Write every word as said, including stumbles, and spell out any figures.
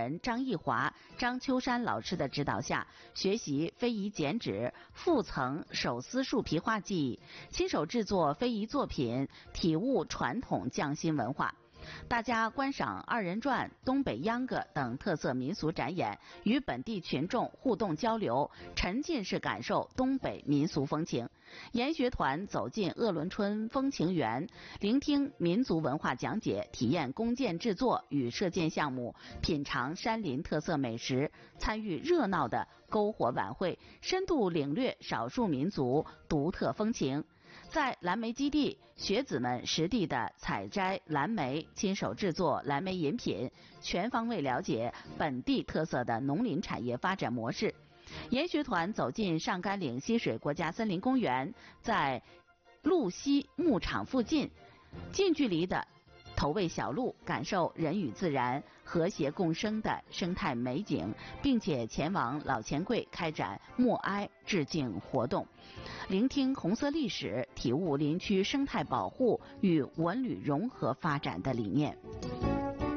人张义华、张秋山老师的指导下，学习非遗剪纸、复层手撕树皮画技，亲手制作非遗作品，体悟传统匠心文化。大家观赏二人转、东北秧歌等特色民俗展演，与本地群众互动交流，沉浸式感受东北民俗风情。研学团走进鄂伦春风情园，聆听民族文化讲解，体验弓箭制作与射箭项目，品尝山林特色美食，参与热闹的篝火晚会，深度领略少数民族独特风情。在蓝莓基地，学子们实地的采摘蓝莓，亲手制作蓝莓饮品，全方位了解本地特色的农林产业发展模式。研学团走进上甘岭溪水国家森林公园，在鹿溪牧场附近近距离的投喂小鹿，感受人与自然和谐共生的生态美景，并且前往老钱柜开展默哀致敬活动，聆听红色历史，体悟林区生态保护与文旅融合发展的理念。